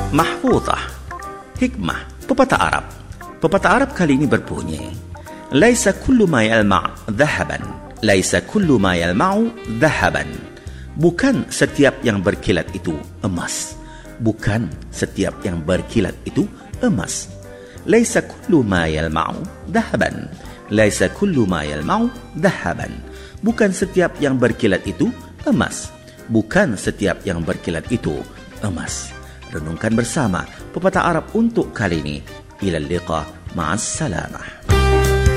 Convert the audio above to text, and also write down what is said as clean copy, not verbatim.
Mahfuzah. Hikmah. Pepatah Arab. Pepatah Arab kali ini berbunyi, Laisa kullu ma yalma' dhahaban. Laisa kullu ma yalma'u dhahaban. Bukan setiap yang berkilat itu emas. Bukan setiap yang berkilat itu emas. Laisa kullu ma yalma'u dhahaban. Laisa kullu ma yalma'u dhahaban. Bukan setiap yang berkilat itu emas. Bukan setiap yang berkilat itu emas. Renungkan bersama pepatah Arab untuk kali ini. Ila liqa, ma'as salamah.